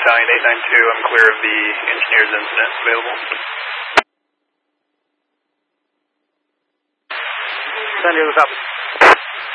Battalion 892, I'm clear of the engineer's incident. Available. San Diego, copy.